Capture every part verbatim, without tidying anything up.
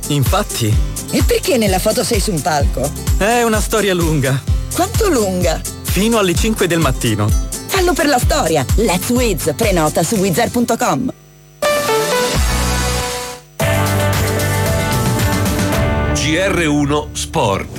Infatti. E perché nella foto sei su un palco? È una storia lunga. Quanto lunga? Fino alle cinque del mattino. Fallo per la storia. Let's Wiz. Prenota su wizard punto com. G R uno Sport.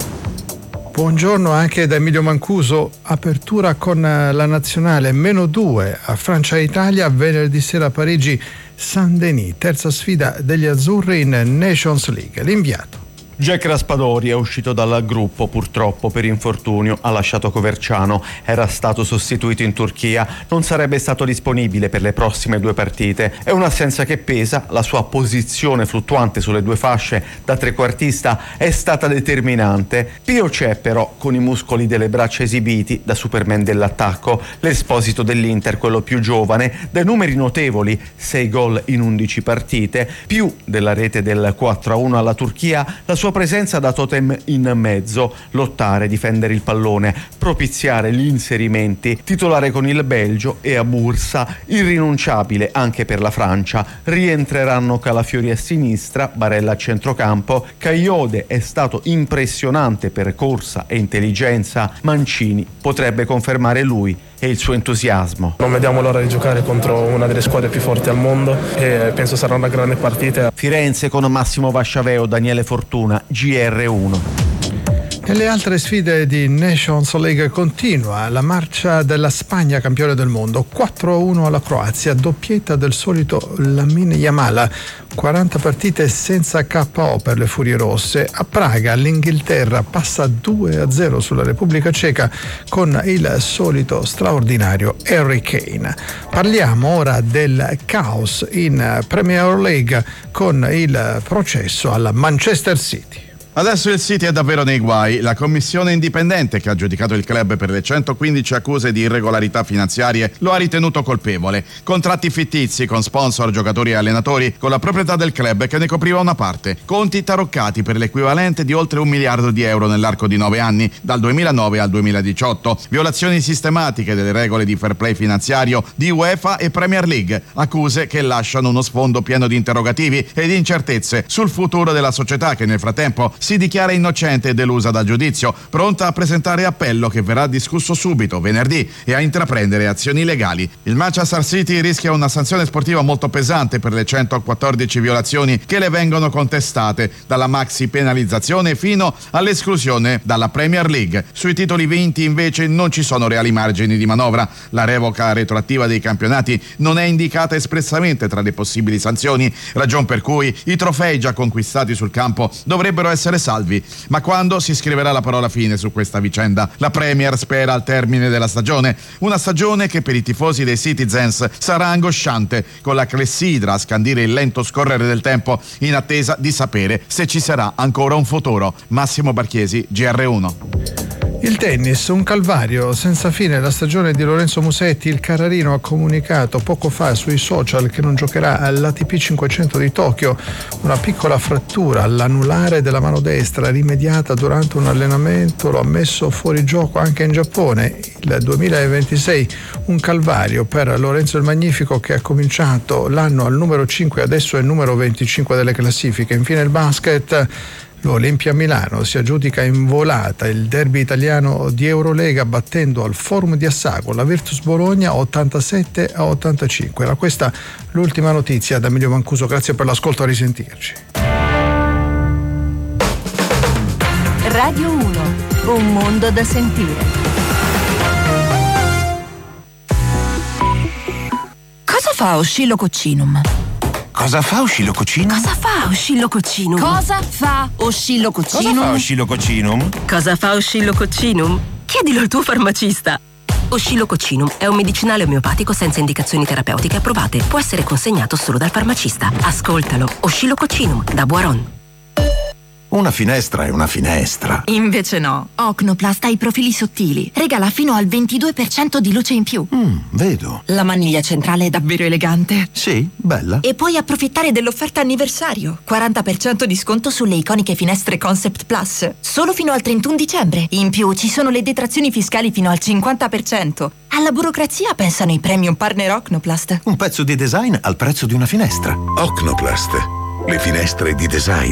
Buongiorno anche da Emilio Mancuso. Apertura con la nazionale meno due a Francia-Italia, venerdì sera a Parigi Saint-Denis, terza sfida degli azzurri in Nations League. L'inviato. Jack Raspadori è uscito dal gruppo purtroppo per infortunio, ha lasciato Coverciano, era stato sostituito in Turchia, non sarebbe stato disponibile per le prossime due partite. È un'assenza che pesa, la sua posizione fluttuante sulle due fasce da trequartista è stata determinante. Pio c'è però con i muscoli delle braccia esibiti da Superman dell'attacco, l'esposito dell'Inter, quello più giovane, dai numeri notevoli, sei gol in undici partite, più della rete del quattro a uno alla Turchia, la sua presenza da totem in mezzo, lottare, difendere il pallone, propiziare gli inserimenti, titolare con il Belgio e a Bursa, irrinunciabile anche per la Francia. Rientreranno Calafiori a sinistra, Barella a centrocampo, Cagliode è stato impressionante per corsa e intelligenza, Mancini potrebbe confermare lui e il suo entusiasmo. Non vediamo l'ora di giocare contro una delle squadre più forti al mondo e penso sarà una grande partita. Firenze con Massimo Vasciaveo, Daniele Fortuna, G R uno. Nelle altre sfide di Nations League continua la marcia della Spagna campione del mondo, quattro a uno alla Croazia, doppietta del solito Lamine Yamal, quaranta partite senza K O per le Furie Rosse. A Praga l'Inghilterra passa due a zero sulla Repubblica Ceca con il solito straordinario Harry Kane. Parliamo ora del caos in Premier League con il processo alla Manchester City. Adesso il City è davvero nei guai. La commissione indipendente che ha giudicato il club per le centoquindici accuse di irregolarità finanziarie lo ha ritenuto colpevole. Contratti fittizi con sponsor, giocatori e allenatori con la proprietà del club che ne copriva una parte. Conti taroccati per l'equivalente di oltre un miliardo di euro nell'arco di nove anni, dal duemilanove al duemiladiciotto. Violazioni sistematiche delle regole di fair play finanziario di UEFA e Premier League. Accuse che lasciano uno sfondo pieno di interrogativi e di incertezze sul futuro della società che nel frattempo si dichiara innocente e delusa dal giudizio, pronta a presentare appello che verrà discusso subito venerdì e a intraprendere azioni legali. Il Manchester City rischia una sanzione sportiva molto pesante per le centoquattordici violazioni che le vengono contestate, dalla maxi penalizzazione fino all'esclusione dalla Premier League. Sui titoli vinti invece non ci sono reali margini di manovra. La revoca retroattiva dei campionati non è indicata espressamente tra le possibili sanzioni, ragion per cui i trofei già conquistati sul campo dovrebbero essere salvi. Ma quando si scriverà la parola fine su questa vicenda? La Premier spera al termine della stagione, una stagione che per i tifosi dei Citizens sarà angosciante, con la clessidra a scandire il lento scorrere del tempo in attesa di sapere se ci sarà ancora un futuro. Massimo Barchiesi, G R uno. Il tennis, un calvario senza fine la stagione di Lorenzo Musetti. Il Carrarino ha comunicato poco fa sui social che non giocherà all'A T P cinquecento di Tokyo. Una piccola frattura all'anulare della mano destra rimediata durante un allenamento lo ha messo fuori gioco anche in Giappone. Il duemilaventisei un calvario per Lorenzo il Magnifico, che ha cominciato l'anno al numero cinque, adesso è numero venticinque delle classifiche. Infine il basket. L'Olimpia Milano si aggiudica in volata il derby italiano di Eurolega battendo al Forum di Assago la Virtus Bologna ottantasette a ottantacinque. Era questa l'ultima notizia da Emilio Mancuso, grazie per l'ascolto, a risentirci. Radio uno, un mondo da sentire. Cosa fa Oscillococcinum? Cosa fa Oscillococcinum? Cosa fa Oscillococcinum? Cosa fa Oscillococcinum? Cosa fa Oscillococcinum? Cosa fa Oscillococcinum? Chiedilo al tuo farmacista. Oscillococcinum è un medicinale omeopatico senza indicazioni terapeutiche approvate. Può essere consegnato solo dal farmacista. Ascoltalo. Oscillococcinum da Boiron. Una finestra è una finestra. Invece no. Ocnoplast ha i profili sottili. Regala fino al ventidue per cento di luce in più. Mm, vedo. La maniglia centrale è davvero elegante. Sì, bella. E puoi approfittare dell'offerta anniversario. quaranta per cento di sconto sulle iconiche finestre Concept Plus. Solo fino al trentuno dicembre. In più ci sono le detrazioni fiscali fino al cinquanta per cento. Alla burocrazia pensano i premium partner Ocnoplast. Un pezzo di design al prezzo di una finestra. Ocnoplast. Le finestre di design.